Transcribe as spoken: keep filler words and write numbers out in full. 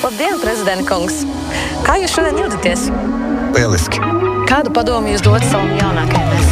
Labdien, prezidenta kungs! Kā jūs šodien jūtaties? Lieliski! Kādu padomu jūs dodat savam jaunākajam